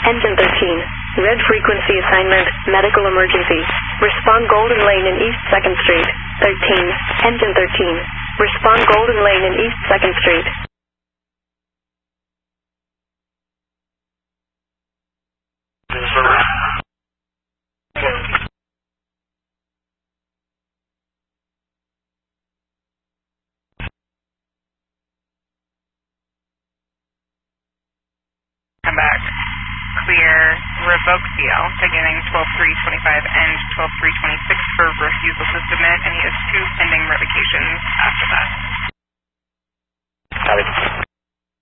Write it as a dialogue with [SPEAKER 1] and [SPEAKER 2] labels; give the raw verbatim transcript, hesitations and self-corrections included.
[SPEAKER 1] Engine thirteen. Red frequency assignment, medical emergency. Respond Golden Lane in East second Street. thirteen. Engine thirteen. Respond Golden Lane in East second Street.
[SPEAKER 2] Come back. Clear. Revoke C L beginning twelve three twenty-five and twelve three twenty-six for refusal to submit, and he has two pending revocations after that.
[SPEAKER 3] Got it.